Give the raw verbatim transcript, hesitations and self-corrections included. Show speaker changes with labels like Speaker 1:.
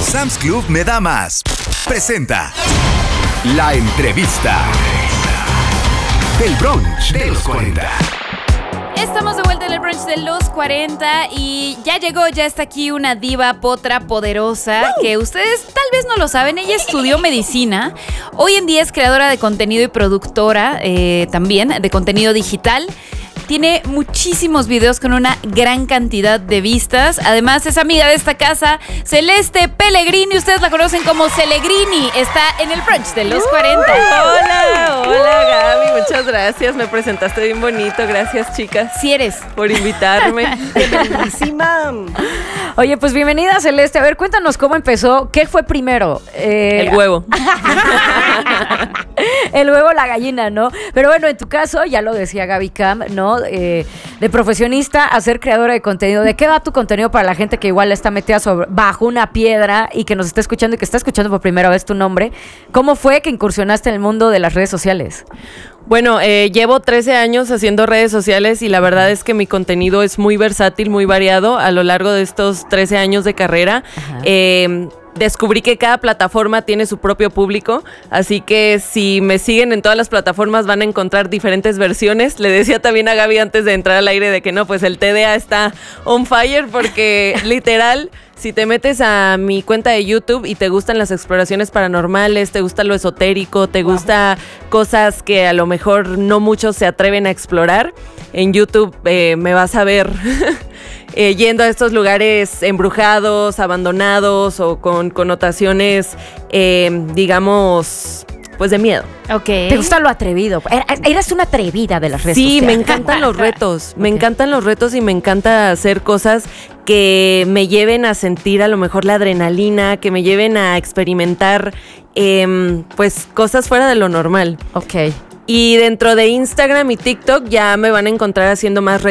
Speaker 1: Sam's Club me da más. Presenta La Entrevista del Brunch de los cuarenta.
Speaker 2: Estamos de vuelta en el brunch de los cuarenta y ya llegó, ya está aquí una diva potra poderosa que ustedes tal vez no lo saben. Ella estudió medicina, hoy en día es creadora de contenido y productora eh, también de contenido digital. Tiene muchísimos videos con una gran cantidad de vistas. Además, es amiga de esta casa, Celeste Pellegrini. Ustedes la conocen como Celegrini. Está en el brunch de los cuarenta.
Speaker 3: Hola, hola Gaby, muchas gracias. Me presentaste bien bonito. Gracias, chicas.
Speaker 2: Si eres.
Speaker 3: Por invitarme.
Speaker 4: Bellísima.
Speaker 5: Oye, pues bienvenida, Celeste. A ver, cuéntanos cómo empezó. ¿Qué fue primero? Eh,
Speaker 3: El huevo.
Speaker 5: El huevo, la gallina, ¿no? Pero bueno, en tu caso, ya lo decía Gaby Cam, ¿no? Eh, de profesionista a ser creadora de contenido. ¿De qué va tu contenido para la gente que igual está metida sobre, bajo una piedra y que nos está escuchando y que está escuchando por primera vez tu nombre? ¿Cómo fue que incursionaste en el mundo de las redes sociales?
Speaker 3: Bueno, eh, llevo trece años haciendo redes sociales y la verdad es que mi contenido es muy versátil, muy variado a lo largo de estos trece años de carrera. Eh, Descubrí que cada plataforma tiene su propio público, así que si me siguen en todas las plataformas van a encontrar diferentes versiones. Le decía también a Gaby antes de entrar al aire de que no, pues el T D A está on fire porque literal, si te metes a mi cuenta de YouTube y te gustan las exploraciones paranormales, te gusta lo esotérico, te gusta cosas que a lo mejor no muchos se atreven a explorar, en YouTube eh, me vas a ver eh, yendo a estos lugares embrujados, abandonados o con connotaciones, eh, digamos, pues de miedo.
Speaker 5: Ok. ¿Te gusta lo atrevido? Eres una atrevida de las redes
Speaker 3: Sí,
Speaker 5: sociales.
Speaker 3: me encantan los retos. Me
Speaker 5: Ok.
Speaker 3: encantan los retos y me encanta hacer cosas que me lleven a sentir a lo mejor la adrenalina, que me lleven a experimentar eh, pues cosas fuera de lo normal.
Speaker 5: Ok.
Speaker 3: Y dentro de Instagram y TikTok ya me van a encontrar haciendo más retos.